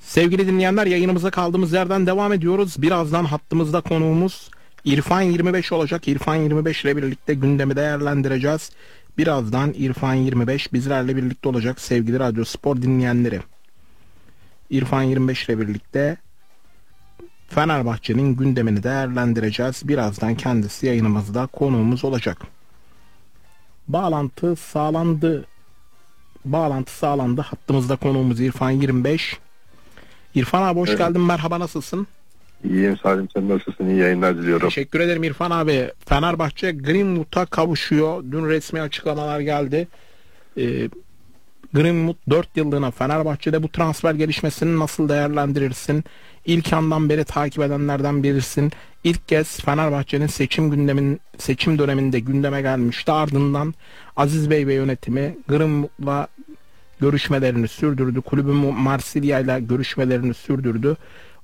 Sevgili dinleyenler, yayınımıza kaldığımız yerden devam ediyoruz. Birazdan hattımızda konuğumuz İrfan 25 olacak. İrfan 25 ile birlikte gündemi değerlendireceğiz. Birazdan İrfan 25 bizlerle birlikte olacak sevgili Radyo Spor dinleyenleri. İrfan 25 ile birlikte Fenerbahçe'nin gündemini değerlendireceğiz. Birazdan kendisi yayınımızda konuğumuz olacak. Bağlantı sağlandı. Hattımızda konuğumuz İrfan 25. İrfan abi hoş geldin. Merhaba, nasılsın? İyiyim Salim, sen nasılsın? İyi yayınlar diliyorum. Teşekkür ederim İrfan abi. Fenerbahçe Greenwood'a kavuşuyor. Dün resmi açıklamalar geldi. Greenwood 4 yıllığına Fenerbahçe'de, bu transfer gelişmesini nasıl değerlendirirsin? İlk andan beri takip edenlerden birisin. İlk kez Fenerbahçe'nin seçim döneminde gündeme gelmişti. Ardından Aziz Bey ve yönetimi Greenwood'la görüşmelerini sürdürdü. Kulübü Marsilya ile görüşmelerini sürdürdü.